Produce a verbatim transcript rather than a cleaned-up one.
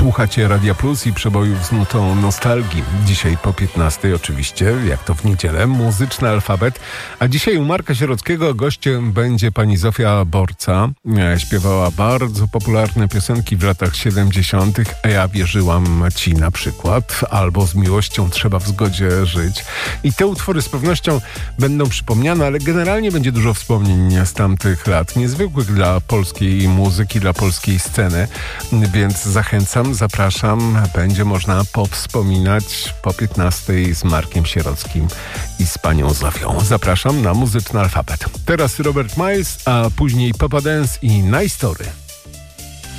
Słuchacie Radia Plus i przebojów z nutą nostalgii. Dzisiaj po piętnastej oczywiście, jak to w niedzielę, muzyczny alfabet. A dzisiaj u Marka Sierockiego gościem będzie pani Zofia Borca. Śpiewała bardzo popularne piosenki w latach siedemdziesiątych. A ja wierzyłam ci na przykład. Albo z miłością trzeba w zgodzie żyć. I te utwory z pewnością będą przypomniane, ale generalnie będzie dużo wspomnień z tamtych lat. Niezwykłych dla polskiej muzyki, dla polskiej sceny. Więc zachęcam, zapraszam. Będzie można powspominać po piętnastej z Markiem Sierockim i z panią Zofią. Zapraszam na muzyczny alfabet. Teraz Robert Miles, a później Papa Dance i Nice Story.